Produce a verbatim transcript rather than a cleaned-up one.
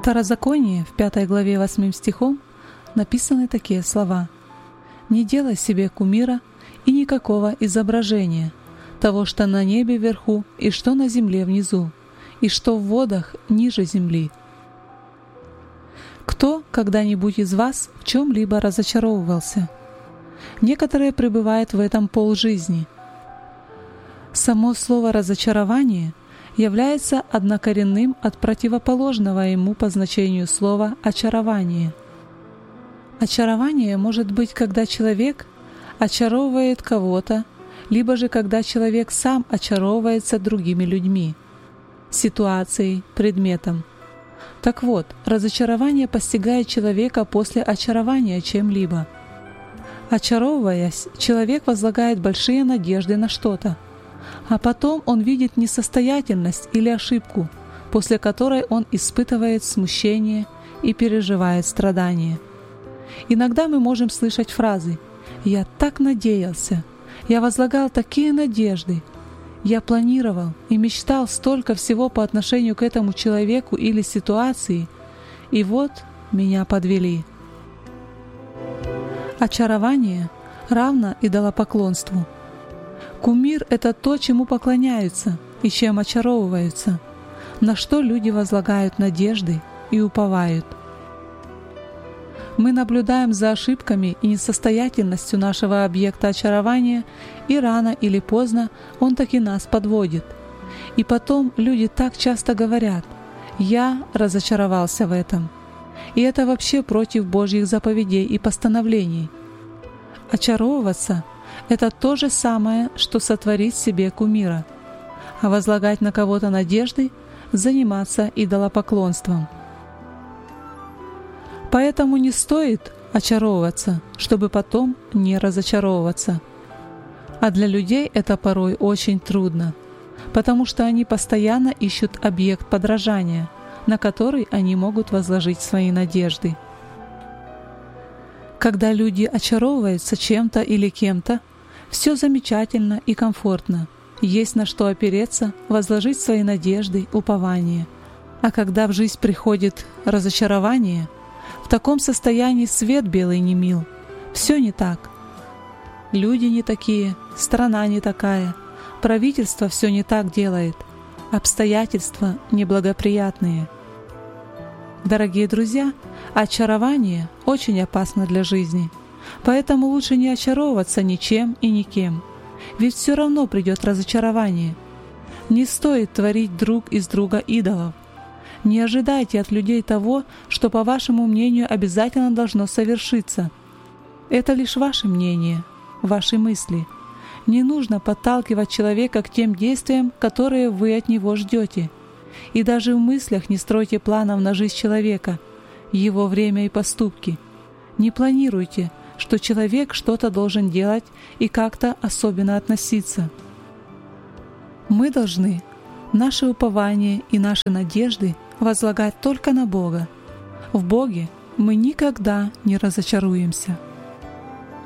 Второзаконие в пятой главе восьмым стихом написаны такие слова: «Не делай себе кумира и никакого изображения того, что на небе вверху, и что на земле внизу, и что в водах ниже земли». Кто когда-нибудь из вас в чем-либо разочаровывался? Некоторые пребывают в этом полжизни. Само слово «разочарование» является однокоренным от противоположного ему по значению слова «очарование». Очарование может быть, когда человек очаровывает кого-то, либо же когда человек сам очаровывается другими людьми, ситуацией, предметом. Так вот, разочарование постигает человека после очарования чем-либо. Очаровываясь, человек возлагает большие надежды на что-то, а потом он видит несостоятельность или ошибку, после которой он испытывает смущение и переживает страдания. Иногда мы можем слышать фразы: «Я так надеялся», «Я возлагал такие надежды», «Я планировал и мечтал столько всего по отношению к этому человеку или ситуации, и вот меня подвели». Очарование равно идолопоклонству. Кумир — это то, чему поклоняются и чем очаровываются, на что люди возлагают надежды и уповают. Мы наблюдаем за ошибками и несостоятельностью нашего объекта очарования, и рано или поздно он таки нас подводит. И потом люди так часто говорят: «Я разочаровался в этом». И это вообще против Божьих заповедей и постановлений. Очаровываться — это то же самое, что сотворить себе кумира, а возлагать на кого-то надежды — заниматься идолопоклонством. Поэтому не стоит очаровываться, чтобы потом не разочаровываться. А для людей это порой очень трудно, потому что они постоянно ищут объект подражания, на который они могут возложить свои надежды. Когда люди очаровываются чем-то или кем-то, все замечательно и комфортно, есть на что опереться, возложить свои надежды, упование. А когда в жизнь приходит разочарование, в таком состоянии свет белый не мил. Все не так. Люди не такие, страна не такая, правительство все не так делает, обстоятельства неблагоприятные. Дорогие друзья, очарование очень опасно для жизни, поэтому лучше не очаровываться ничем и никем, ведь все равно придет разочарование. Не стоит творить друг из друга идолов. Не ожидайте от людей того, что, по вашему мнению, обязательно должно совершиться. Это лишь ваше мнение, ваши мысли. Не нужно подталкивать человека к тем действиям, которые вы от него ждете. И даже в мыслях не стройте планов на жизнь человека, его время и поступки. Не планируйте, что человек что-то должен делать и как-то особенно относиться. Мы должны наши упования и наши надежды возлагать только на Бога. В Боге мы никогда не разочаруемся.